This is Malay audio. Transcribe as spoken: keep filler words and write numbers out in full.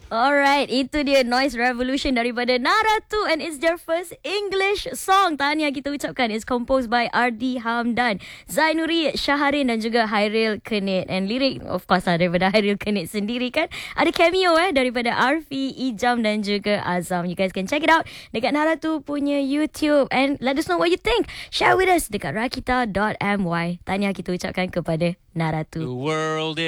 Alright, itu dia Noise Revolution daripada Naratu, and it's their first English song. Tahniah kita ucapkan. It's composed by Ardi Hamdan, Zainuri Syaharin dan juga Hairil Kenit. And lirik of course lah daripada Hairil Kenit sendiri kan. Ada cameo eh daripada Arfi, Ijam dan juga Azam. You guys can check it out dekat Naratu punya YouTube, and let us know what you think. Share with us dekat rakita dot my. Tahniah kita ucapkan kepada Naratu. The world